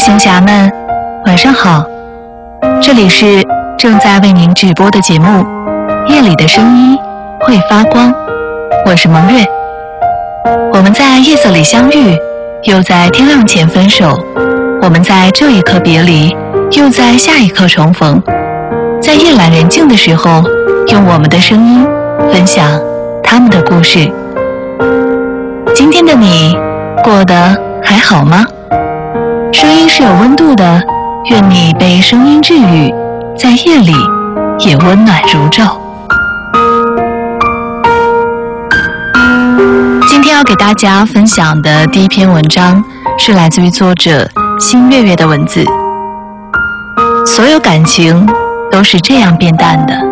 行侠们，晚上好，这里是正在为您直播的节目《夜里的声音会发光》，我是蒙月。我们在夜色里相遇，又在天亮前分手，我们在这一刻别离，又在下一刻重逢。在夜阑人静的时候，用我们的声音分享他们的故事。今天的你过得还好吗？声音是有温度的，愿你被声音治愈，在夜里也温暖如昼。今天要给大家分享的第一篇文章是来自于作者新月月的文字。所有感情都是这样变淡的。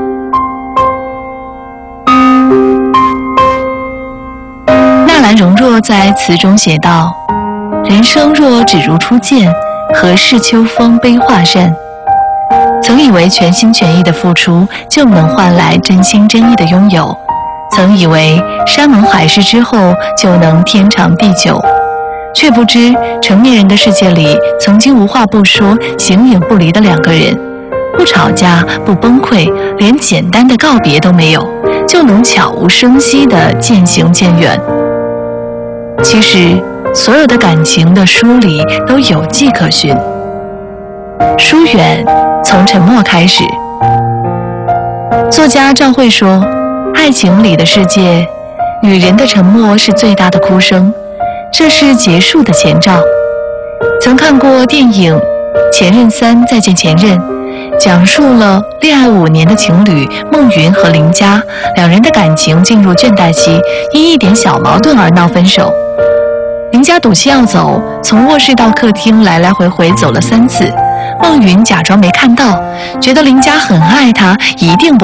纳兰容若在词中写道：人生若只如初见，何事秋风悲画扇。曾以为全心全意的付出就能换来真心真意的拥有，曾以为山盟海誓之后就能天长地久，却不知成年人的世界里，曾经无话不说形影不离的两个人，不吵架不崩溃，连简单的告别都没有，就能悄无声息地渐行渐远。其实所有的感情的梳理都有迹可循，疏远从沉默开始。作家赵慧说，爱情里的世界，女人的沉默是最大的哭声，这是结束的前兆。曾看过电影《前任3再见前任》，讲述了恋爱5年的情侣孟云和林佳，两人的感情进入倦怠期，因一点小矛盾而闹分手。林佳赌气要走，从卧室到客厅来来回回走了3次。孟云假装没看到，觉得林佳很爱他，一定不